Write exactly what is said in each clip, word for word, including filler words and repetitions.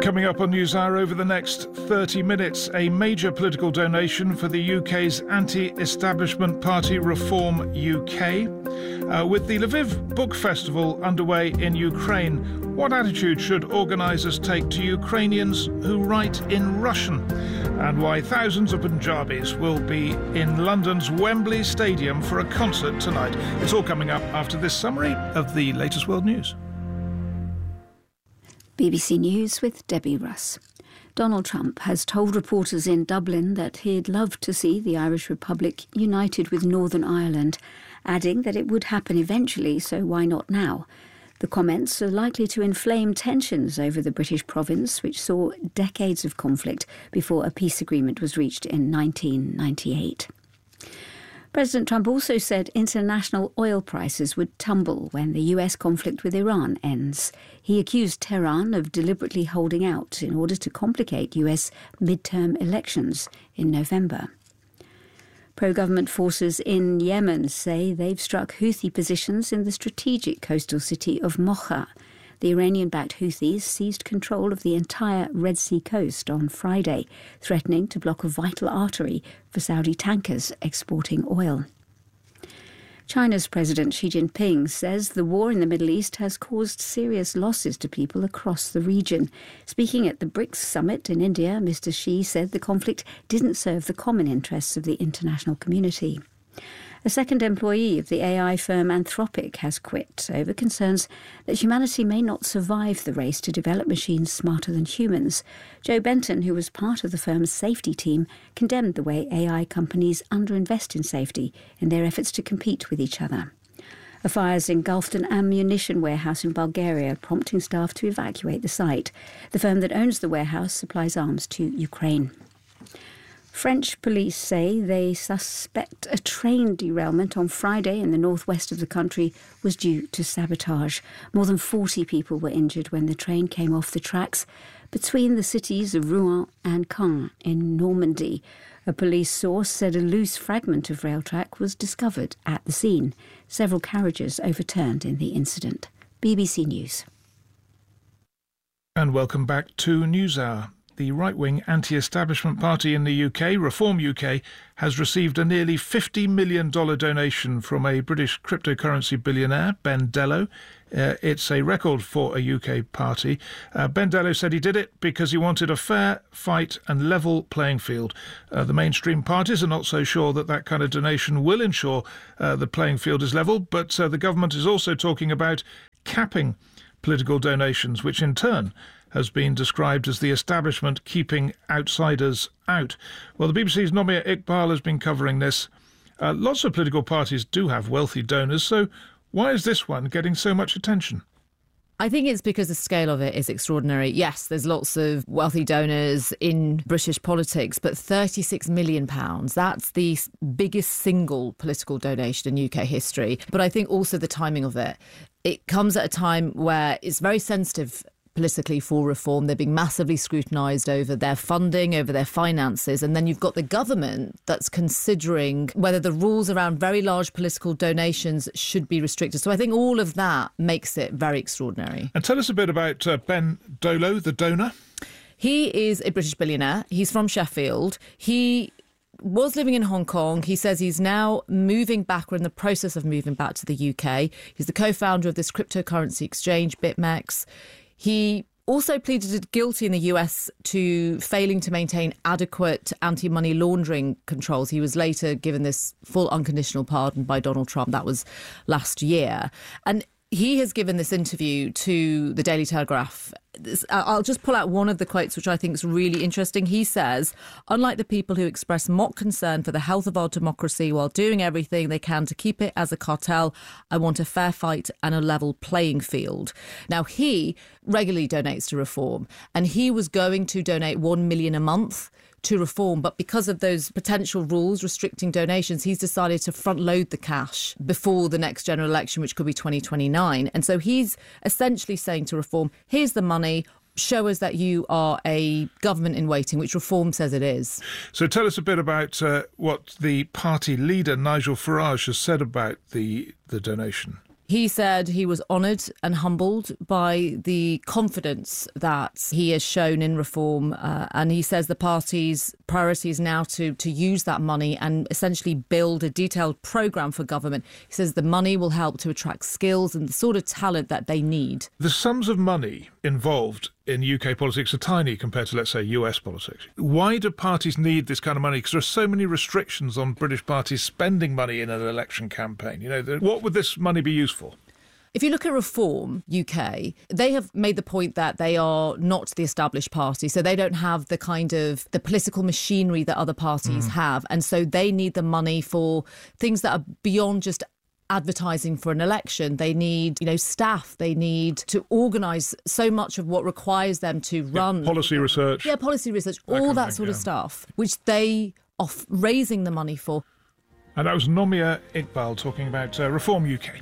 Coming up on NewsHour over the next thirty minutes, a major political donation for the U K's anti-establishment party Reform U K. Uh, with the Lviv Book Festival underway in Ukraine, what attitude should organisers take to Ukrainians who write in Russian? And why thousands of Punjabis will be in London's Wembley Stadium for a concert tonight. It's all coming up after this summary of the latest world news. B B C News with Debbie Russ. Donald Trump has told reporters in Dublin that he'd love to see the Irish Republic united with Northern Ireland, adding that it would happen eventually, so why not now? The comments are likely to inflame tensions over the British province, which saw decades of conflict before a peace agreement was reached in nineteen ninety-eight. President Trump also said international oil prices would tumble when the U S conflict with Iran ends. He accused Tehran of deliberately holding out in order to complicate U S midterm elections in November. Pro-government forces in Yemen say they've struck Houthi positions in the strategic coastal city of Mocha. The Iranian-backed Houthis seized control of the entire Red Sea coast on Friday, threatening to block a vital artery for Saudi tankers exporting oil. China's President Xi Jinping says the war in the Middle East has caused serious losses to people across the region. Speaking at the BRICS summit in India, Mister Xi said the conflict didn't serve the common interests of the international community. A second employee of the A I firm Anthropic has quit over concerns that humanity may not survive the race to develop machines smarter than humans. Joe Benton, who was part of the firm's safety team, condemned the way A I companies underinvest in safety in their efforts to compete with each other. A fire's engulfed an ammunition warehouse in Bulgaria, prompting staff to evacuate the site. The firm that owns the warehouse supplies arms to Ukraine. French police say they suspect a train derailment on Friday in the northwest of the country was due to sabotage. More than forty people were injured when the train came off the tracks between the cities of Rouen and Caen in Normandy. A police source said a loose fragment of rail track was discovered at the scene. Several carriages overturned in the incident. B B C News. And welcome back to NewsHour. The right-wing anti-establishment party in the U K, Reform U K, has received a nearly fifty million dollars donation from a British cryptocurrency billionaire, Ben Dello. Uh, it's a record for a U K party. Uh, Ben Dello said he did it because he wanted a fair fight and level playing field. Uh, the mainstream parties are not so sure that that kind of donation will ensure uh, the playing field is level, but uh, the government is also talking about capping political donations, which in turn has been described as the establishment keeping outsiders out. Well, the B B C's Nomia Iqbal has been covering this. Uh, lots of political parties do have wealthy donors, so why is this one getting so much attention? I think it's because the scale of it is extraordinary. Yes, there's lots of wealthy donors in British politics, but thirty-six million pounds, that's the biggest single political donation in U K history. But I think also the timing of it. It comes at a time where it's very sensitive politically for Reform. They're being massively scrutinised over their funding, over their finances. And then you've got the government that's considering whether the rules around very large political donations should be restricted. So I think all of that makes it very extraordinary. And tell us a bit about uh, Ben Dello, the donor. He is a British billionaire. He's from Sheffield. He was living in Hong Kong. He says he's now moving back, or in the process of moving back to the U K. He's the co-founder of this cryptocurrency exchange, BitMEX. He also pleaded guilty in the U S to failing to maintain adequate anti-money laundering controls. He was later given this full unconditional pardon by Donald Trump. That was last year. And he has given this interview to the Daily Telegraph. I'll just pull out one of the quotes, which I think is really interesting. He says, "Unlike the people who express mock concern for the health of our democracy while doing everything they can to keep it as a cartel, I want a fair fight and a level playing field." Now, he regularly donates to Reform, and he was going to donate one million a month to Reform, but because of those potential rules restricting donations, he's decided to front load the cash before the next general election, which could be twenty twenty-nine. And so he's essentially saying to Reform, here's the money, show us that you are a government in waiting, which Reform says it is. So tell us a bit about uh, what the party leader, Nigel Farage, has said about the, the donation. He said he was honoured and humbled by the confidence that he has shown in reform, uh, and he says the party's priority is now to, to use that money and essentially build a detailed programme for government. He says the money will help to attract skills and the sort of talent that they need. The sums of money involved in U K politics are tiny compared to, let's say, U S politics. Why do parties need this kind of money? Because there are so many restrictions on British parties spending money in an election campaign. You know, what would this money be used for? If you look at Reform U K, they have made the point that they are not the established party, so they don't have the kind of the political machinery that other parties mm. have, and so they need the money for things that are beyond just advertising for an election. They need, you know, staff. They need to organise so much of what requires them to run. Yeah, policy research. Yeah, policy research, that all that thing, sort yeah. of stuff, which they are raising the money for. And that was Nomia Iqbal talking about uh, Reform U K.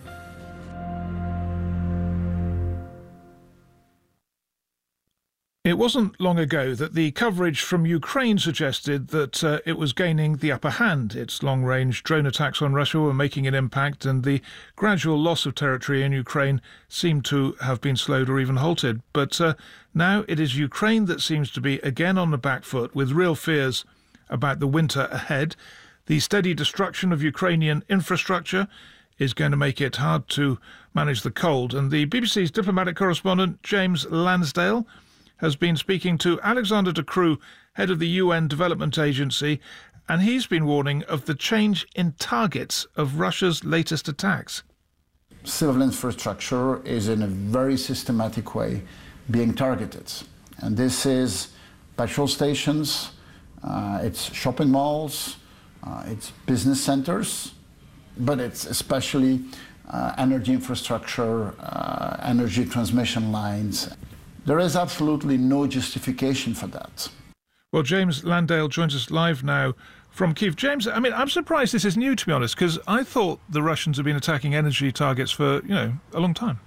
It wasn't long ago that the coverage from Ukraine suggested that uh, it was gaining the upper hand. Its long-range drone attacks on Russia were making an impact, and the gradual loss of territory in Ukraine seemed to have been slowed or even halted. But uh, now it is Ukraine that seems to be again on the back foot, with real fears about the winter ahead. The steady destruction of Ukrainian infrastructure is going to make it hard to manage the cold. And the B B C's diplomatic correspondent, James Lansdale, has been speaking to Alexander De Croo, head of the U N Development Agency, and he's been warning of the change in targets of Russia's latest attacks. Civil infrastructure is in a very systematic way being targeted. And this is petrol stations, uh, it's shopping malls, uh, it's business centers, but it's especially uh, energy infrastructure, uh, energy transmission lines. There is absolutely no justification for that. Well, James Landale joins us live now from Kyiv. James, I mean, I'm surprised this is new, to be honest, because I thought the Russians have been attacking energy targets for, you know, a long time.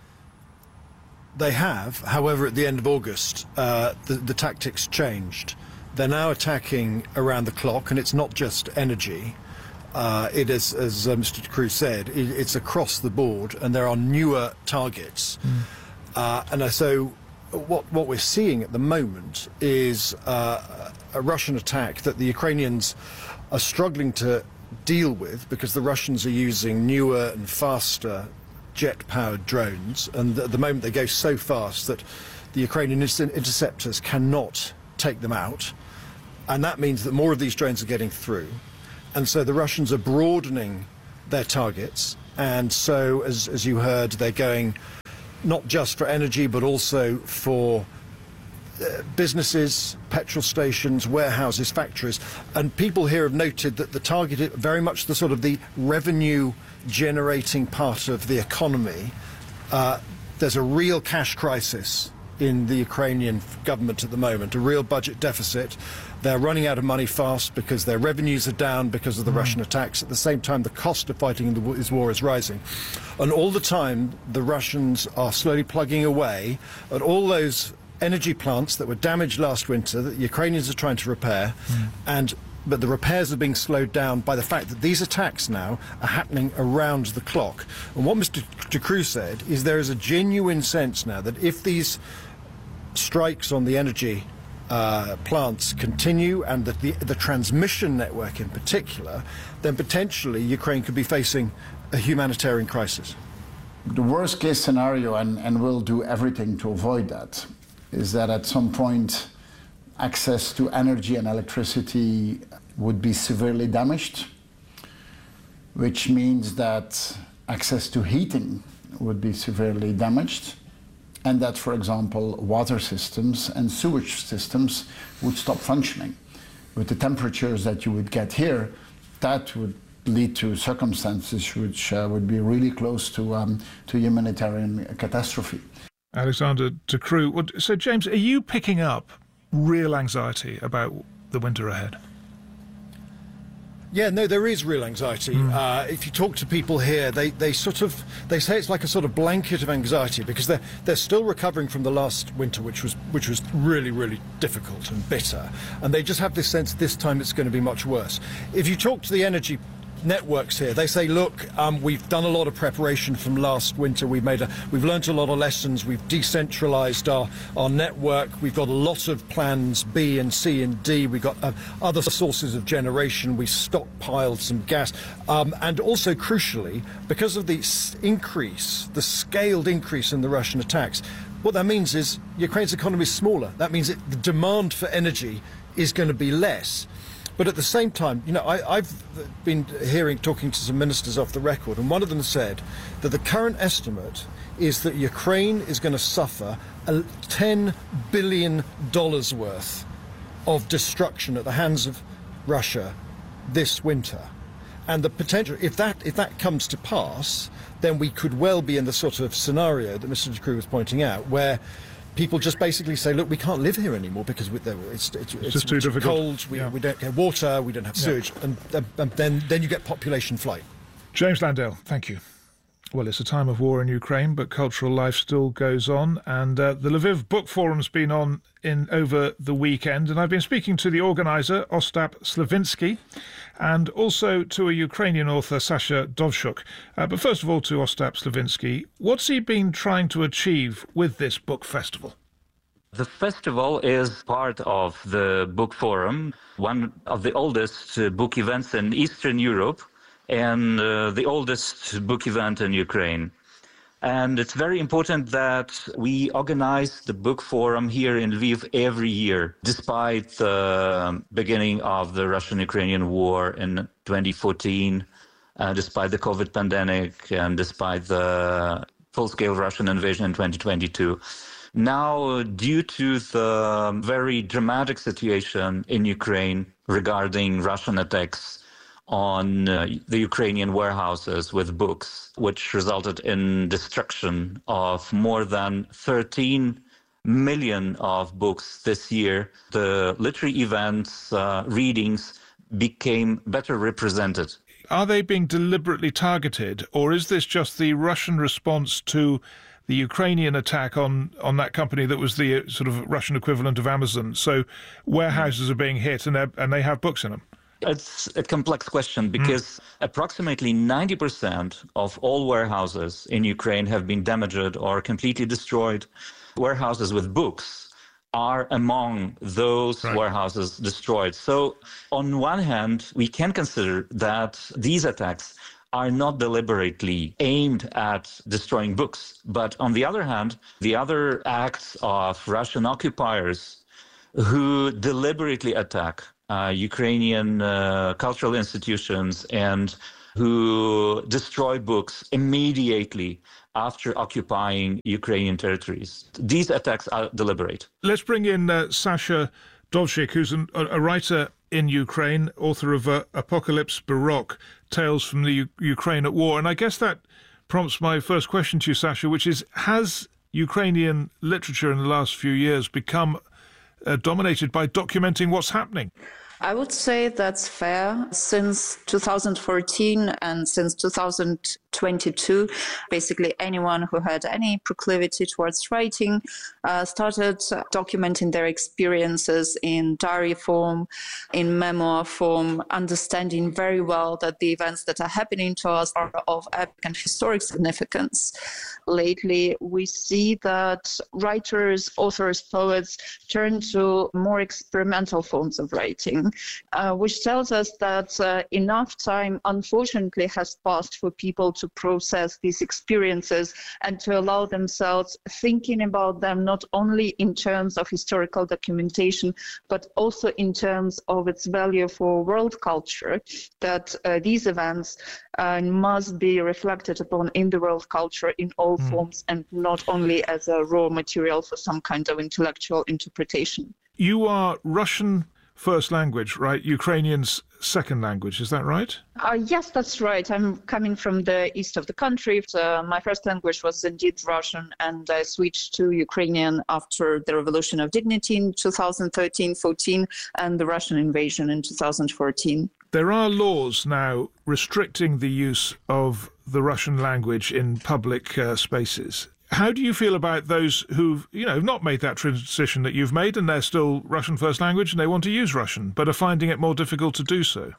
They have. However, at the end of August, uh, the, the tactics changed. They're now attacking around the clock, and it's not just energy. Uh, it is, as uh, Mister De Croo said, it, it's across the board, and there are newer targets. Mm. Uh, and so what, what we're seeing at the moment is uh, a Russian attack that the Ukrainians are struggling to deal with, because the Russians are using newer and faster jet-powered drones, and at the moment they go so fast that the Ukrainian interceptors cannot take them out, and that means that more of these drones are getting through, and so the Russians are broadening their targets, and so as, as you heard, they're going not just for energy but also for uh, businesses, petrol stations, warehouses, factories, and people here have noted that the target is very much the sort of the revenue generating part of the economy. Uh, there's a real cash crisis in the Ukrainian government at the moment, a real budget deficit. They're running out of money fast because their revenues are down because of the mm. Russian attacks. At the same time, the cost of fighting this war is rising. And all the time, the Russians are slowly plugging away at all those energy plants that were damaged last winter that the Ukrainians are trying to repair. Mm. and But the repairs are being slowed down by the fact that these attacks now are happening around the clock. And what Mister De Croo said is there is a genuine sense now that if these strikes on the energy uh, plants continue, and that the, the transmission network in particular, then potentially Ukraine could be facing a humanitarian crisis. The worst case scenario, and, and we'll do everything to avoid that, is that at some point access to energy and electricity would be severely damaged, which means that access to heating would be severely damaged, and that, for example, water systems and sewage systems would stop functioning. With the temperatures that you would get here, that would lead to circumstances which uh, would be really close to, um, to humanitarian catastrophe. Alexander De Croo. So, James, are you picking up real anxiety about the winter ahead? Yeah, no, there is real anxiety. Mm. Uh, if you talk to people here, they, they sort of they say it's like a sort of blanket of anxiety, because they're they're still recovering from the last winter, which was which was really really difficult and bitter, and they just have this sense this time it's going to be much worse. If you talk to the energy networks here. They say, look, um, we've done a lot of preparation from last winter. We've made a, we've learnt a lot of lessons. We've decentralised our, our network. We've got a lot of plans B and C and D. We've got uh, other sources of generation. We stockpiled some gas. Um, and also, crucially, because of the s- increase, the scaled increase in the Russian attacks, what that means is Ukraine's economy is smaller. That means that the demand for energy is going to be less. But at the same time, you know, I, I've been hearing, talking to some ministers off the record, and one of them said that the current estimate is that Ukraine is going to suffer a ten billion dollars worth of destruction at the hands of Russia this winter. And the potential, if that if that comes to pass, then we could well be in the sort of scenario that Mister de Croo was pointing out, where people just basically say, look, we can't live here anymore because we, it's, it's, it's, just too it's difficult. cold, we, yeah. we don't get water, we don't have sewage, yeah. and, and, and then, then you get population flight. James Landale, thank you. Well, it's a time of war in Ukraine, but cultural life still goes on. And uh, the Lviv Book Forum's been on in over the weekend. And I've been speaking to the organiser, Ostap Slavinsky, and also to a Ukrainian author, Sasha Dovshuk. Uh, but first of all, to Ostap Slavinsky, what's he been trying to achieve with this book festival? The festival is part of the Book Forum, one of the oldest uh, book events in Eastern Europe, and uh, the oldest book event in Ukraine. And it's very important that we organize the book forum here in Lviv every year, despite the beginning of the Russian-Ukrainian war in twenty fourteen, uh, despite the COVID pandemic, and despite the full-scale Russian invasion in twenty twenty-two. Now, due to the very dramatic situation in Ukraine regarding Russian attacks on uh, the Ukrainian warehouses with books, which resulted in destruction of more than thirteen million of books this year, the literary events, uh, readings became better represented. Are they being deliberately targeted, or is this just the Russian response to the Ukrainian attack on, on that company that was the uh, sort of Russian equivalent of Amazon? So warehouses are being hit and, and they have books in them. It's a complex question because mm. approximately ninety percent of all warehouses in Ukraine have been damaged or completely destroyed. Warehouses with books are among those right. warehouses destroyed. So on one hand, we can consider that these attacks are not deliberately aimed at destroying books. But on the other hand, the other acts of Russian occupiers who deliberately attack Uh, Ukrainian uh, cultural institutions and who destroy books immediately after occupying Ukrainian territories. These attacks are deliberate. Let's bring in uh, Sasha Dovshik, who's an, a writer in Ukraine, author of uh, Apocalypse Baroque, Tales from the U- Ukraine at War. And I guess that prompts my first question to you, Sasha, which is, has Ukrainian literature in the last few years become uh, dominated by documenting what's happening? I would say that's fair. Since two thousand fourteen and since two thousand twenty-two, basically anyone who had any proclivity towards writing uh, started documenting their experiences in diary form, in memoir form, understanding very well that the events that are happening to us are of epic and historic significance. Lately, we see that writers, authors, poets turn to more experimental forms of writing, uh, which tells us that uh, enough time, unfortunately, has passed for people to process these experiences and to allow themselves thinking about them not only in terms of historical documentation, but also in terms of its value for world culture, that uh, these events uh, must be reflected upon in the world culture in all mm. forms and not only as a raw material for some kind of intellectual interpretation. You are Russian first language, right? Ukrainian's second language, is that right? Uh, yes, that's right. I'm coming from the east of the country. Uh, my first language was indeed Russian, and I switched to Ukrainian after the Revolution of Dignity in two thousand thirteen fourteen and the Russian invasion in two thousand fourteen. There are laws now restricting the use of the Russian language in public uh, spaces. How do you feel about those who've, you know, not made that transition that you've made and they're still Russian first language and they want to use Russian, but are finding it more difficult to do so?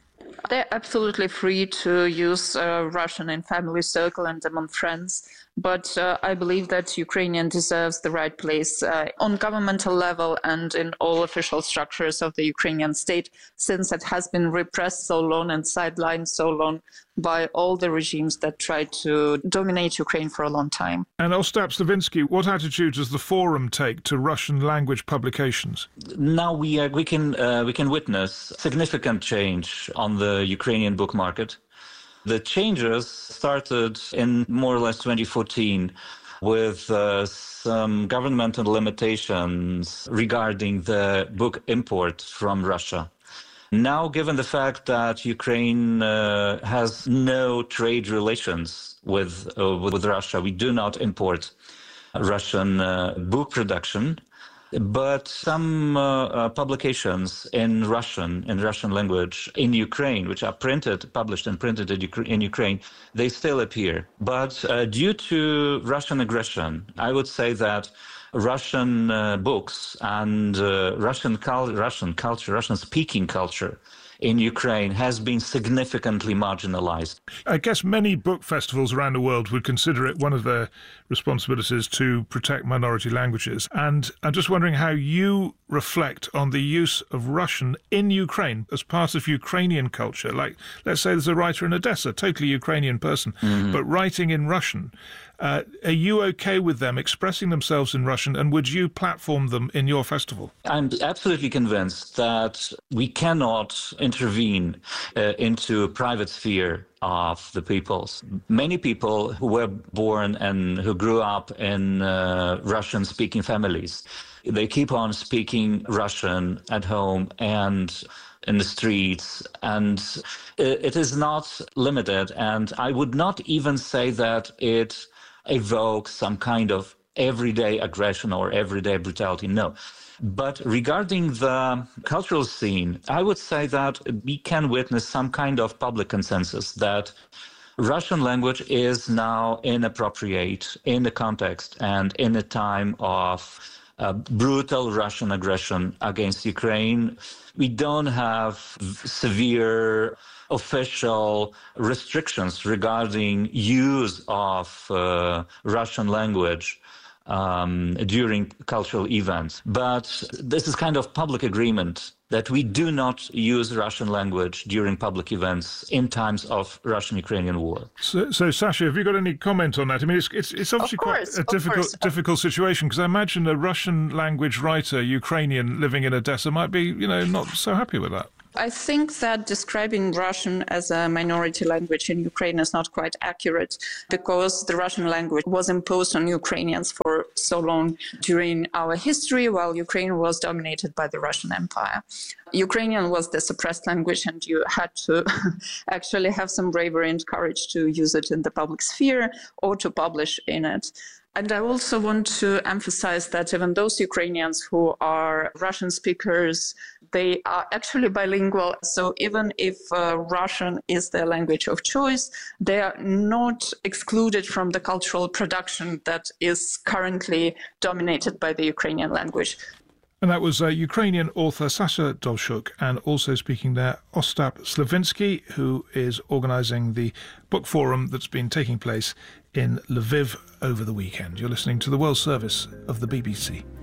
They're absolutely free to use uh, Russian in family circle and among friends. But uh, I believe that Ukrainian deserves the right place uh, on governmental level and in all official structures of the Ukrainian state, since it has been repressed so long and sidelined so long by all the regimes that tried to dominate Ukraine for a long time. And Ostap Slavinsky, what attitude does the Forum take to Russian language publications? Now we uh, we can uh, we can witness significant change on the Ukrainian book market. The changes started in more or less twenty fourteen with uh, some governmental limitations regarding the book import from Russia. Now, given the fact that Ukraine uh, has no trade relations with, uh, with Russia, we do not import Russian uh, book production. But some uh, uh, publications in Russian, in Russian language, in Ukraine, which are printed, published and printed in, Ukra- in Ukraine, they still appear. But uh, due to Russian aggression, I would say that Russian uh, books and uh, Russian, cul- Russian culture, Russian-speaking culture in Ukraine has been significantly marginalized. I guess many book festivals around the world would consider it one of their responsibilities to protect minority languages. And I'm just wondering how you reflect on the use of Russian in Ukraine as part of Ukrainian culture. Like, let's say there's a writer in Odessa, totally Ukrainian person, mm-hmm. but writing in Russian. Uh, are you okay with them expressing themselves in Russian, and would you platform them in your festival? I'm absolutely convinced that we cannot intervene uh, into private sphere of the peoples. Many people who were born and who grew up in uh, Russian-speaking families, they keep on speaking Russian at home and in the streets, and it is not limited. And I would not even say that it evokes some kind of everyday aggression or everyday brutality. No. But regarding the cultural scene, I would say that we can witness some kind of public consensus that Russian language is now inappropriate in the context and in a time of uh, brutal Russian aggression against Ukraine. We don't have severe official restrictions regarding use of uh, Russian language um, during cultural events. But this is kind of public agreement that we do not use Russian language during public events in times of Russian-Ukrainian war. So, so Sasha, have you got any comment on that? I mean, it's it's, it's obviously course, quite a difficult course. difficult situation, because I imagine a Russian language writer, Ukrainian, living in Odessa might be, you know, not so happy with that. I think that describing Russian as a minority language in Ukraine is not quite accurate, because the Russian language was imposed on Ukrainians for so long during our history, while Ukraine was dominated by the Russian Empire. Ukrainian was the suppressed language, and you had to actually have some bravery and courage to use it in the public sphere or to publish in it. And I also want to emphasize that even those Ukrainians who are Russian speakers, they are actually bilingual. So even if uh, Russian is their language of choice, they are not excluded from the cultural production that is currently dominated by the Ukrainian language. And that was uh, Ukrainian author Sasha Dolshuk, and also speaking there, Ostap Slavinsky, who is organising the book forum that's been taking place in Lviv over the weekend. You're listening to the World Service of the B B C.